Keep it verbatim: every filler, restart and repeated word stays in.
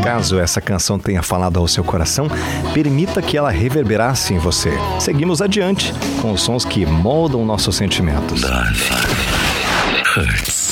Caso essa canção tenha falado ao seu coração, permita que ela reverberasse em você. Seguimos adiante com os sons que moldam nossos sentimentos. Love hurts.